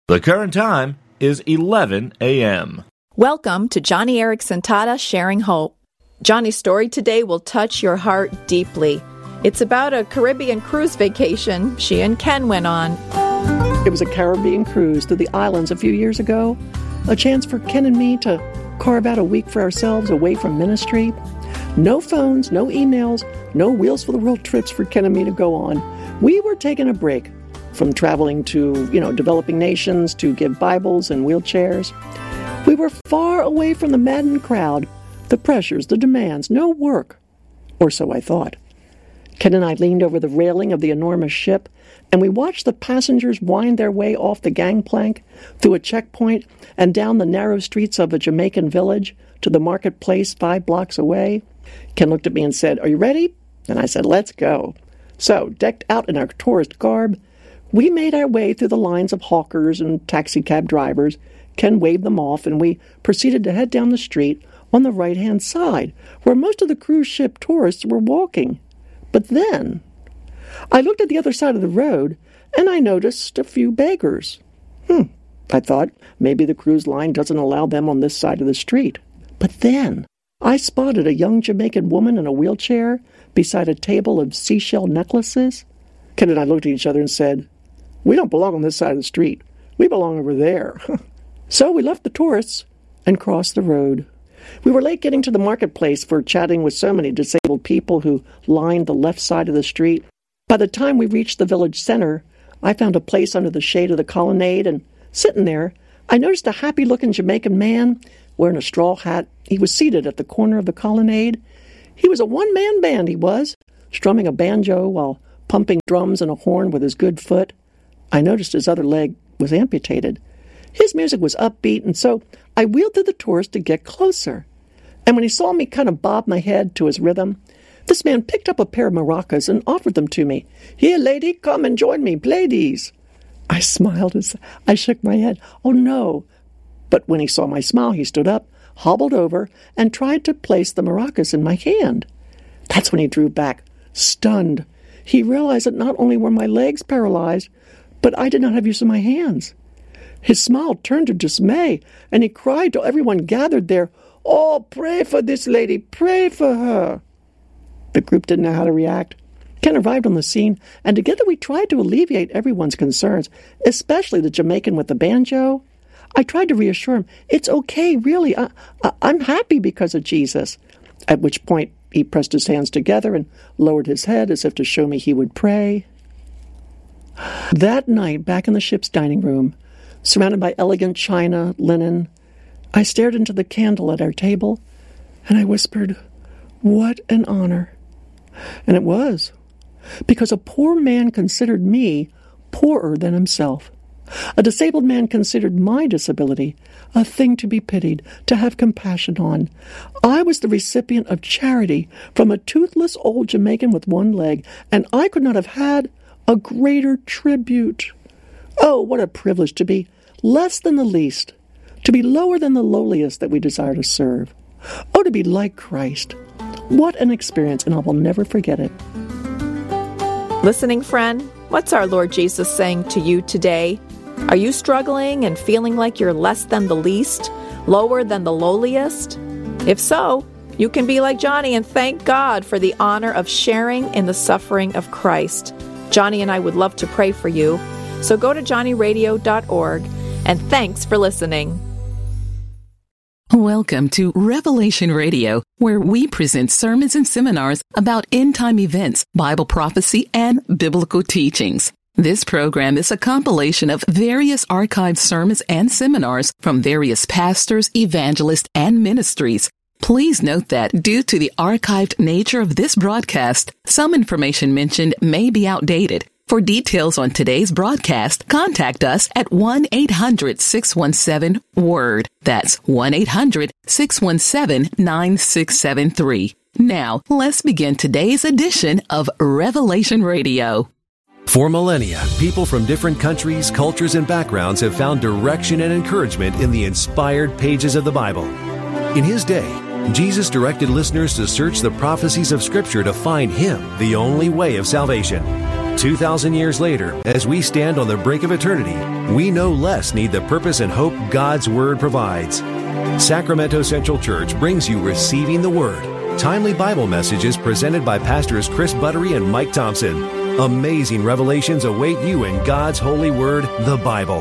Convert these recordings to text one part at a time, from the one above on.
The current time is 11 a.m. Welcome to Johnny Erickson Tata Sharing Hope. Johnny's story today will touch your heart deeply. It's about a Caribbean cruise vacation she and Ken went on. It was a Caribbean cruise to the islands a few years ago, a chance for Ken and me to carve out a week for ourselves away from ministry. No phones, no emails, no Wheels for the World trips for Ken and me to go on. We were taking a break from traveling to, developing nations to give Bibles and wheelchairs. We were far away from the maddened crowd, the pressures, the demands, no work. Or so I thought. Ken and I leaned over the railing of the enormous ship, and we watched the passengers wind their way off the gangplank, through a checkpoint, and down the narrow streets of a Jamaican village to the marketplace 5 blocks away. Ken looked at me and said, "Are you ready?" And I said, "Let's go." So, decked out in our tourist garb, we made our way through the lines of hawkers and taxicab drivers. Ken waved them off, and we proceeded to head down the street on the right-hand side, where most of the cruise ship tourists were walking. But then, I looked at the other side of the road, and I noticed a few beggars. I thought, maybe the cruise line doesn't allow them on this side of the street. But then, I spotted a young Jamaican woman in a wheelchair beside a table of seashell necklaces. Ken and I looked at each other and said, "We don't belong on this side of the street. We belong over there." So we left the tourists and crossed the road. We were late getting to the marketplace for chatting with so many disabled people who lined the left side of the street. By the time we reached the village center, I found a place under the shade of the colonnade, and sitting there, I noticed a happy-looking Jamaican man wearing a straw hat. He was seated at the corner of the colonnade. He was a one-man band, he was, strumming a banjo while pumping drums and a horn with his good foot. I noticed his other leg was amputated. His music was upbeat, and so I wheeled through the tourists to get closer. And when he saw me kind of bob my head to his rhythm, this man picked up a pair of maracas and offered them to me. "Here, lady, come and join me. Play these." I smiled as I shook my head. "Oh, no." But when he saw my smile, he stood up, hobbled over, and tried to place the maracas in my hand. That's when he drew back, stunned. He realized that not only were my legs paralyzed, but I did not have use of my hands. His smile turned to dismay, and he cried to everyone gathered there, "Oh, pray for this lady, pray for her." The group didn't know how to react. Ken arrived on the scene, and together we tried to alleviate everyone's concerns, especially the Jamaican with the banjo. I tried to reassure him, "It's okay, really. I'm happy because of Jesus." At which point, he pressed his hands together and lowered his head as if to show me he would pray. That night, back in the ship's dining room, surrounded by elegant china, linen, I stared into the candle at our table, and I whispered, "What an honor." And it was, because a poor man considered me poorer than himself. A disabled man considered my disability a thing to be pitied, to have compassion on. I was the recipient of charity from a toothless old Jamaican with one leg, and I could not have had a greater tribute. Oh, what a privilege to be less than the least, to be lower than the lowliest that we desire to serve. Oh, to be like Christ. What an experience, and I will never forget it. Listening friend, what's our Lord Jesus saying to you today? Are you struggling and feeling like you're less than the least, lower than the lowliest? If so, you can be like Johnny and thank God for the honor of sharing in the suffering of Christ. Johnny and I would love to pray for you. So go to johnnyradio.org, and thanks for listening. Welcome to Revelation Radio, where we present sermons and seminars about end-time events, Bible prophecy, and biblical teachings. This program is a compilation of various archived sermons and seminars from various pastors, evangelists, and ministries. Please note that due to the archived nature of this broadcast, some information mentioned may be outdated. For details on today's broadcast, contact us at 1-800-617-WORD. That's 1-800-617-9673. Now, let's begin today's edition of Revelation Radio. For millennia, people from different countries, cultures, and backgrounds have found direction and encouragement in the inspired pages of the Bible. In his day, Jesus directed listeners to search the prophecies of Scripture to find Him, the only way of salvation. 2,000 years later, as we stand on the brink of eternity, we no less need the purpose and hope God's Word provides. Sacramento Central Church brings you Receiving the Word, timely Bible messages presented by Pastors Chris Buttery and Mike Thompson. Amazing revelations await you in God's holy word, the Bible.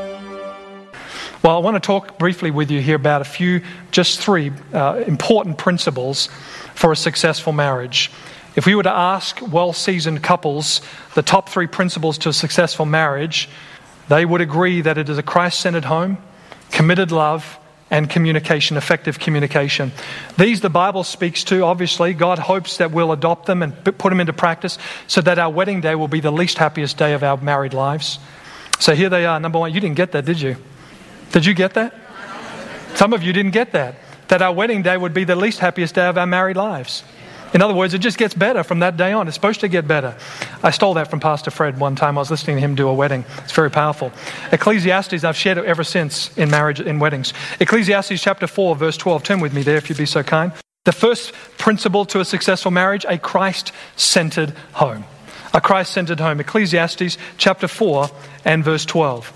Well, I want to talk briefly with you here about just three important principles for a successful marriage. If we were to ask well-seasoned couples the top three principles to a successful marriage, they would agree that it is a Christ-centered home, committed love, and communication, effective communication. These the Bible speaks to. Obviously, God hopes that we'll adopt them and put them into practice so that our wedding day will be the least happiest day of our married lives. So here they are. Number one, you didn't get that, did you? Did you get that? Some of you didn't get that. That our wedding day would be the least happiest day of our married lives. In other words, it just gets better from that day on. It's supposed to get better. I stole that from Pastor Fred one time. I was listening to him do a wedding. It's very powerful. Ecclesiastes, I've shared it ever since in marriage, in weddings. Ecclesiastes chapter 4, verse 12. Turn with me there if you'd be so kind. The first principle to a successful marriage, a Christ-centered home. A Christ-centered home. Ecclesiastes chapter 4 and verse 12.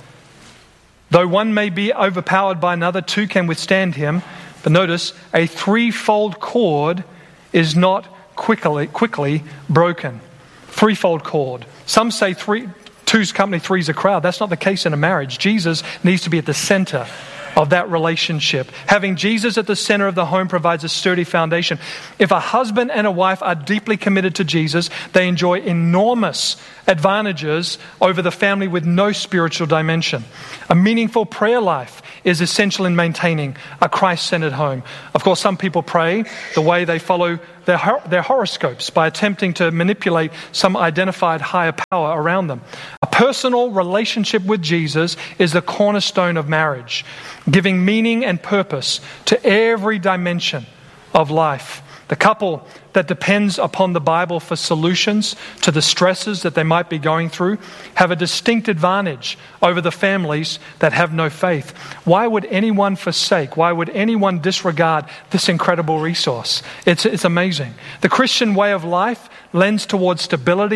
Though one may be overpowered by another, two can withstand him. But notice, a threefold cord is not quickly broken. Threefold cord. Some say two's company, three's a crowd. That's not the case in a marriage. Jesus needs to be at the center of that relationship. Having Jesus at the center of the home provides a sturdy foundation. If a husband and a wife are deeply committed to Jesus, they enjoy enormous advantages over the family with no spiritual dimension. A meaningful prayer life is essential in maintaining a Christ-centered home. Of course, some people pray the way they follow their horoscopes by attempting to manipulate some identified higher power around them. A personal relationship with Jesus is the cornerstone of marriage, giving meaning and purpose to every dimension of life. The couple that depends upon the Bible for solutions to the stresses that they might be going through have a distinct advantage over the families that have no faith. Why would anyone forsake? Why would anyone disregard this incredible resource? It's amazing. The Christian way of life lends towards stability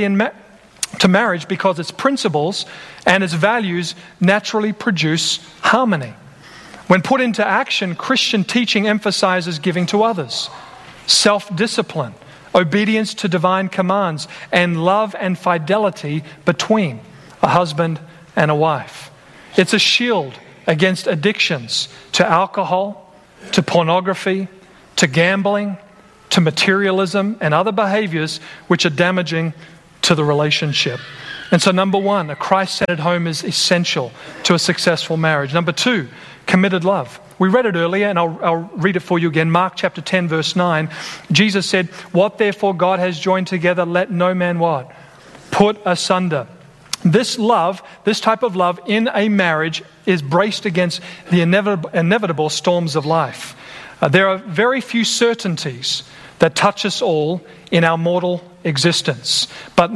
to marriage because its principles and its values naturally produce harmony. When put into action, Christian teaching emphasizes giving to others, self-discipline, obedience to divine commands, and love and fidelity between a husband and a wife. It's a shield against addictions to alcohol, to pornography, to gambling, to materialism, and other behaviors which are damaging to the relationship. And so, number one, a Christ-centered home is essential to a successful marriage. Number two, committed love. We read it earlier, and I'll read it for you again. Mark chapter 10, verse 9. Jesus said, "What therefore God has joined together, let no man" what? "Put asunder." This love, this type of love in a marriage is braced against the inevitable storms of life. There are very few certainties that touch us all in our mortal existence. But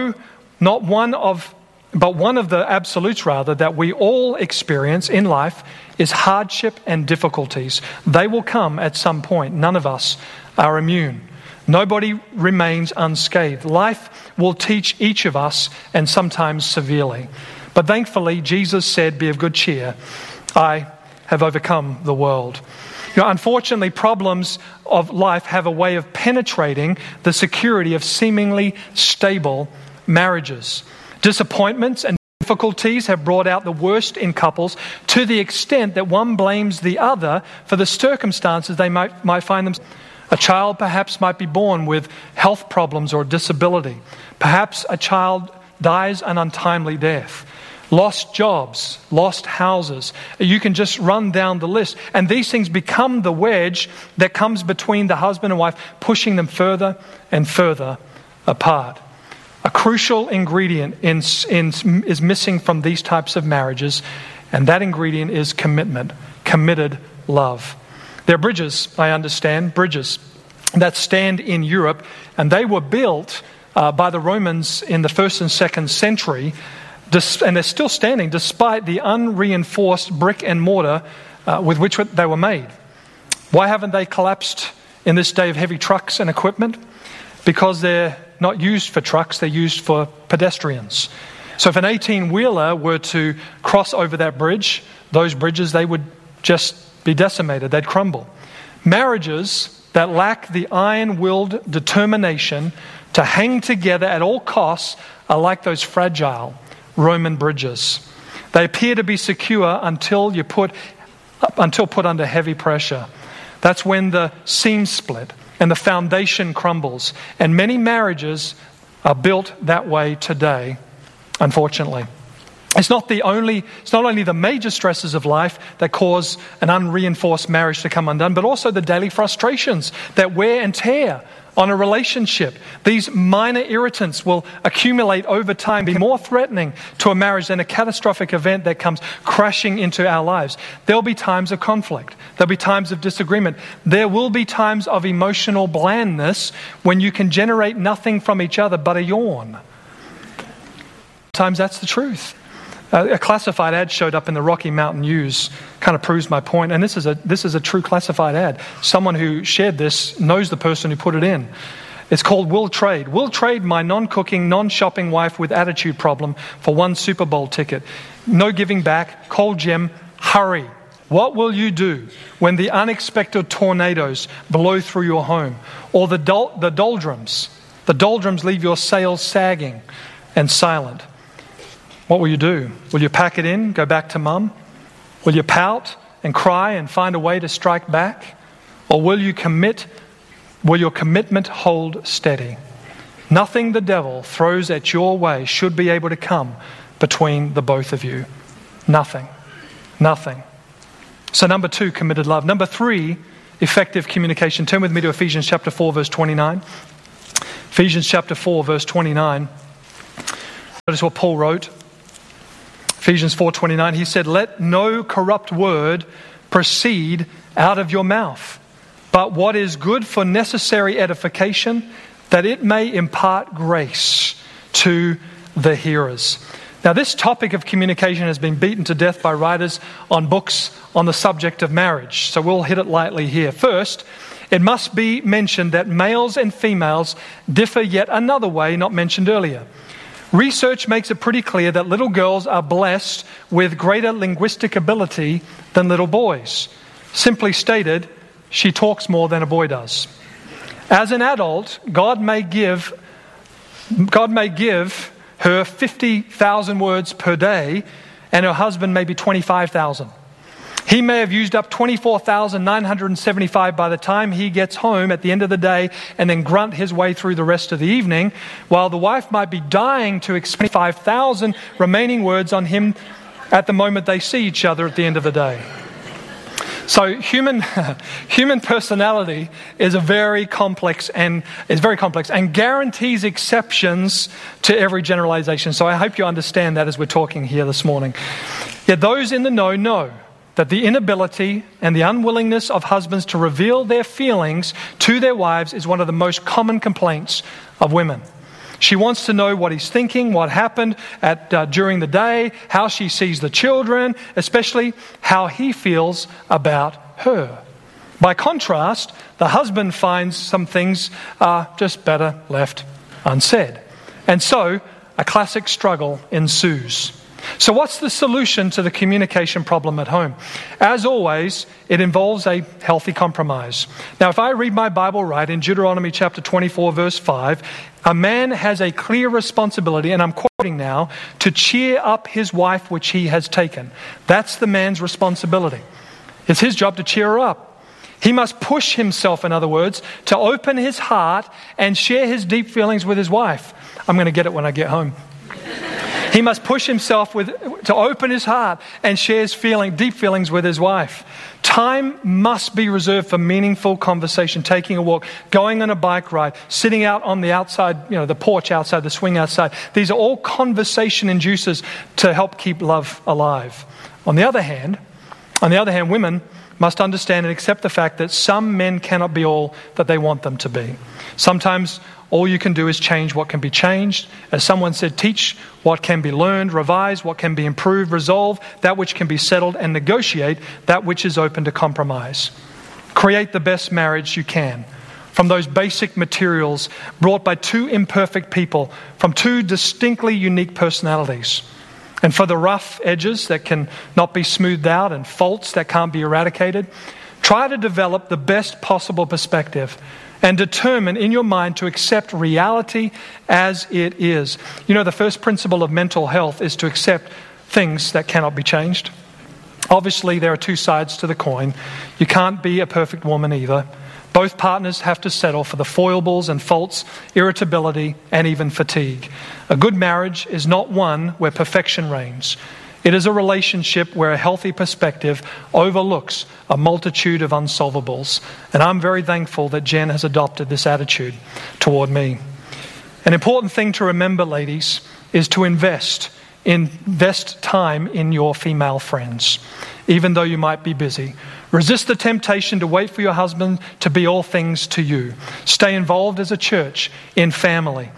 one of the absolutes, rather, that we all experience in life is hardship and difficulties. They will come at some point. None of us are immune. Nobody remains unscathed. Life will teach each of us, and sometimes severely. But thankfully, Jesus said, "Be of good cheer. I have overcome the world." Unfortunately, problems of life have a way of penetrating the security of seemingly stable marriages. Disappointments and difficulties have brought out the worst in couples to the extent that one blames the other for the circumstances they might find themselves. A child perhaps might be born with health problems or disability. Perhaps a child dies an untimely death. Lost jobs, lost houses. You can just run down the list. And these things become the wedge that comes between the husband and wife, pushing them further and further apart. A crucial ingredient is missing from these types of marriages, and that ingredient is commitment, committed love. There are bridges, I understand, that stand in Europe, and they were built by the Romans in the 1st and 2nd century, and they're still standing despite the unreinforced brick and mortar with which they were made. Why haven't they collapsed in this day of heavy trucks and equipment? Because they're not used for trucks, they're used for pedestrians. So if an 18-wheeler were to cross over that bridge, those bridges, they would just be decimated, they'd crumble. Marriages that lack the iron-willed determination to hang together at all costs are like those fragile Roman bridges. They appear to be secure until put under heavy pressure. That's when the seams split and the foundation crumbles. And many marriages are built that way today, unfortunately. It's not only the major stresses of life that cause an unreinforced marriage to come undone, but also the daily frustrations that wear and tear on a relationship. These minor irritants will accumulate over time, be more threatening to a marriage than a catastrophic event that comes crashing into our lives. There'll be times of conflict. There'll be times of disagreement. There will be times of emotional blandness when you can generate nothing from each other but a yawn. Sometimes that's the truth. A classified ad showed up in the Rocky Mountain News, kind of proves my point. And this is a true classified ad. Someone who shared this knows the person who put it in. It's called Will Trade. Will trade my non-cooking, non-shopping wife with attitude problem for one Super Bowl ticket. No giving back. Cold gem. Hurry. What will you do when the unexpected tornadoes blow through your home? Or the doldrums leave your sails sagging and silent? What will you do? Will you pack it in, go back to mum? Will you pout and cry and find a way to strike back? Or will your commitment hold steady? Nothing the devil throws at your way should be able to come between the both of you. Nothing. Nothing. So number 2, committed love. Number 3, effective communication. Turn with me to Ephesians chapter 4, verse 29. Ephesians chapter 4, verse 29. Notice what Paul wrote. Ephesians 4:29, he said, "Let no corrupt word proceed out of your mouth, but what is good for necessary edification, that it may impart grace to the hearers." Now, this topic of communication has been beaten to death by writers on books on the subject of marriage, so we'll hit it lightly here. First, it must be mentioned that males and females differ yet another way not mentioned earlier. Research makes it pretty clear that little girls are blessed with greater linguistic ability than little boys. Simply stated, she talks more than a boy does. As an adult, God may give her 50,000 words per day, and her husband may be 25,000. He may have used up 24,975 by the time he gets home at the end of the day and then grunt his way through the rest of the evening, while the wife might be dying to expend 5,000 remaining words on him at the moment they see each other at the end of the day. So human personality is very complex and guarantees exceptions to every generalization. So I hope you understand that as we're talking here this morning. Yet those in the know that the inability and the unwillingness of husbands to reveal their feelings to their wives is one of the most common complaints of women. She wants to know what he's thinking, what happened during the day, how she sees the children, especially how he feels about her. By contrast, the husband finds some things are just better left unsaid. And so, a classic struggle ensues. So what's the solution to the communication problem at home? As always, it involves a healthy compromise. Now, if I read my Bible right, in Deuteronomy chapter 24, verse 5, a man has a clear responsibility, and I'm quoting now, to cheer up his wife which he has taken. That's the man's responsibility. It's his job to cheer her up. He must push himself, in other words, to open his heart and share his deep feelings with his wife. I'm going to get it when I get home. He must push himself to open his heart and share his deep feelings with his wife. Time must be reserved for meaningful conversation, taking a walk, going on a bike ride, sitting out on the outside, the porch outside, the swing outside. These are all conversation inducers to help keep love alive. On the other hand, women must understand and accept the fact that some men cannot be all that they want them to be. Sometimes all you can do is change what can be changed. As someone said, teach what can be learned, revise what can be improved, resolve that which can be settled, and negotiate that which is open to compromise. Create the best marriage you can from those basic materials brought by two imperfect people from two distinctly unique personalities. And for the rough edges that can not be smoothed out and faults that can't be eradicated, try to develop the best possible perspective and determine in your mind to accept reality as it is. You know, the first principle of mental health is to accept things that cannot be changed. Obviously, there are two sides to the coin. You can't be a perfect woman either. Both partners have to settle for the foibles and faults, irritability, and even fatigue. A good marriage is not one where perfection reigns. It is a relationship where a healthy perspective overlooks a multitude of unsolvables. And I'm very thankful that Jen has adopted this attitude toward me. An important thing to remember, ladies, is to invest time in your female friends, even though you might be busy. Resist the temptation to wait for your husband to be all things to you. Stay involved as a church in family.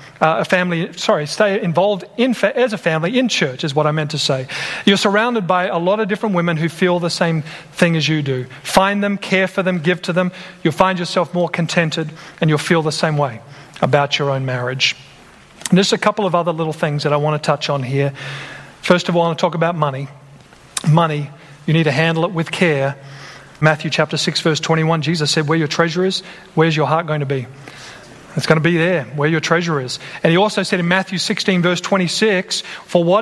Stay involved as a family in church is what I meant to say. You're surrounded by a lot of different women who feel the same thing as you do. Find them, care for them, give to them. You'll find yourself more contented and you'll feel the same way about your own marriage. And there's a couple of other little things that I want to touch on here. First of all, I want to talk about money. Money, you need to handle it with care. Matthew chapter 6, verse 21, Jesus said, where your treasure is, where's your heart going to be? It's going to be there, where your treasure is. And he also said in Matthew 16, verse 26, for what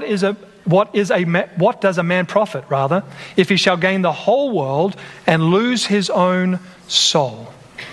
does a man profit, rather, if he shall gain the whole world and lose his own soul?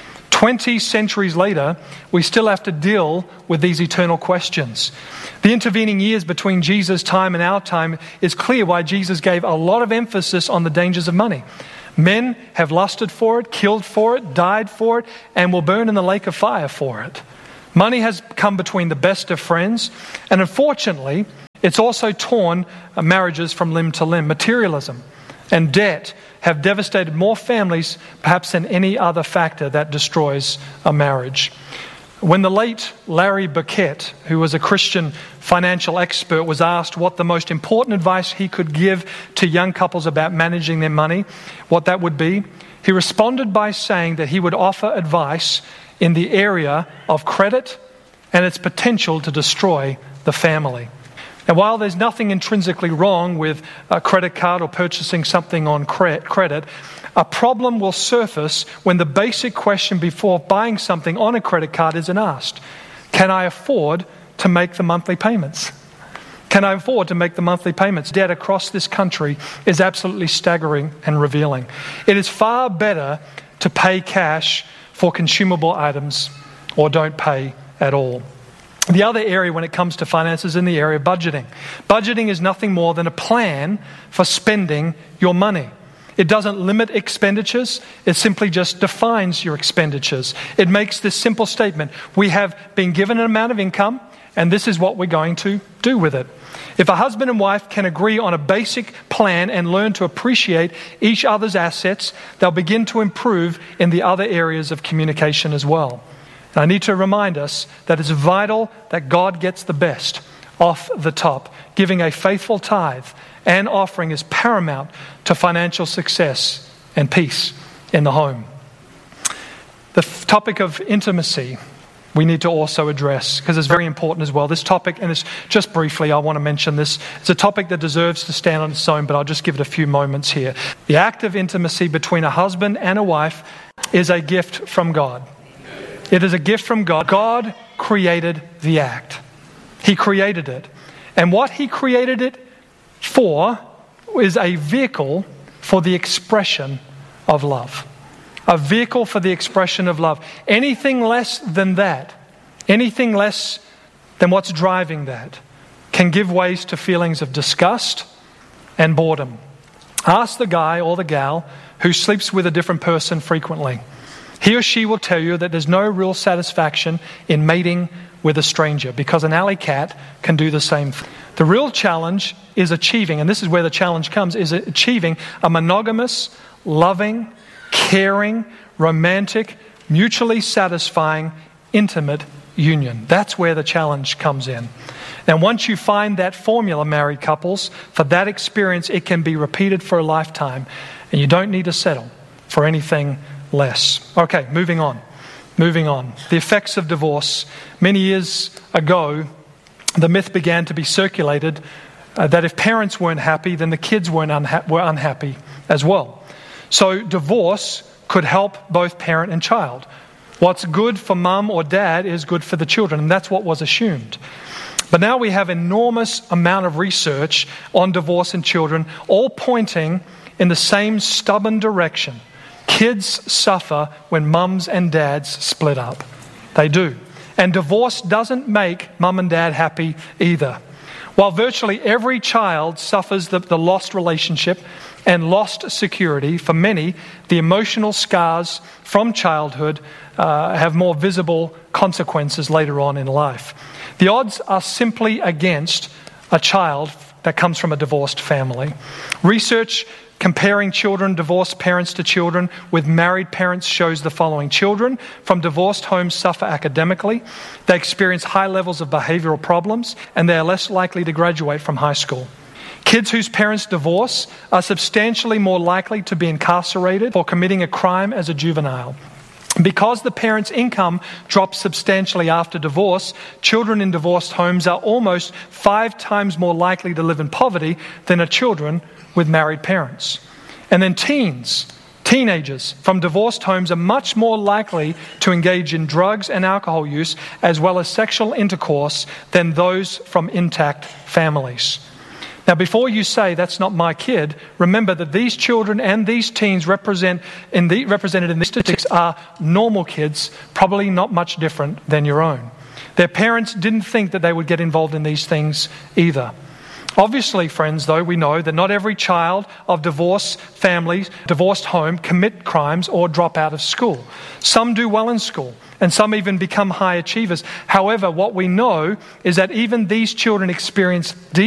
20 centuries later, we still have to deal with these eternal questions. The intervening years between Jesus' time and our time is clear why Jesus gave a lot of emphasis on the dangers of money. Men have lusted for it, killed for it, died for it, and will burn in the lake of fire for it. Money has come between the best of friends, and unfortunately, it's also torn marriages from limb to limb. Materialism and debt have devastated more families perhaps than any other factor that destroys a marriage. When the late Larry Burkett, who was a Christian financial expert, was asked what the most important advice he could give to young couples about managing their money, what that would be, he responded by saying that he would offer advice in the area of credit and its potential to destroy the family. Now, while there's nothing intrinsically wrong with a credit card or purchasing something on credit, a problem will surface when the basic question before buying something on a credit card isn't asked. Can I afford to make the monthly payments? Can I afford to make the monthly payments? Debt across this country is absolutely staggering and revealing. It is far better to pay cash for consumable items or don't pay at all. The other area when it comes to finances is in the area of budgeting. Budgeting is nothing more than a plan for spending your money. It doesn't limit expenditures. It simply just defines your expenditures. It makes this simple statement: we have been given an amount of income, and this is what we're going to do with it. If a husband and wife can agree on a basic plan and learn to appreciate each other's assets, they'll begin to improve in the other areas of communication as well. And I need to remind us that it's vital that God gets the best off the top. Giving a faithful tithe and offering is paramount to financial success and peace in the home. The topic of intimacy we need to also address because it's very important as well. This topic, and it's just briefly, I want to mention this. It's a topic that deserves to stand on its own, but I'll just give it a few moments here. The act of intimacy between a husband and a wife is a gift from God. It is a gift from God. God created the act. He created it. And what He created it for is a vehicle for the expression of love. A vehicle for the expression of love. Anything less than that, anything less than what's driving that, can give ways to feelings of disgust and boredom. Ask the guy or the gal who sleeps with a different person frequently. He or she will tell you that there's no real satisfaction in mating with a stranger because an alley cat can do the same thing. The real challenge is achieving, and this is where the challenge comes, is achieving a monogamous, loving, caring, romantic, mutually satisfying, intimate union. That's where the challenge comes in. And once you find that formula, married couples, for that experience, it can be repeated for a lifetime, and you don't need to settle for anything less. Okay, moving on. Moving on. The effects of divorce. Many years ago, the myth began to be circulated that if parents weren't happy, then the kids were unhappy as well. So divorce could help both parent and child. What's good for mum or dad is good for the children, and that's what was assumed. But now we have enormous amount of research on divorce and children, all pointing in the same stubborn direction. Kids suffer when mums and dads split up. They do. And divorce doesn't make mum and dad happy either. While virtually every child suffers the lost relationship and lost security, for many, the emotional scars from childhood have more visible consequences later on in life. The odds are simply against a child that comes from a divorced family. Research comparing divorced parents to children with married parents shows the following. Children from divorced homes suffer academically, they experience high levels of behavioral problems, and they are less likely to graduate from high school. Kids whose parents divorce are substantially more likely to be incarcerated for committing a crime as a juvenile. Because the parents' income drops substantially after divorce, children in divorced homes are almost 5 times more likely to live in poverty than are children with married parents. And then teenagers from divorced homes are much more likely to engage in drugs and alcohol use as well as sexual intercourse than those from intact families. Now, before you say, that's not my kid, remember that these children and these teens represented in these statistics are normal kids, probably not much different than your own. Their parents didn't think that they would get involved in these things either. Obviously, friends, though, we know that not every child of divorced families, divorced home, commit crimes or drop out of school. Some do well in school, and some even become high achievers. However, what we know is that even these children experience deep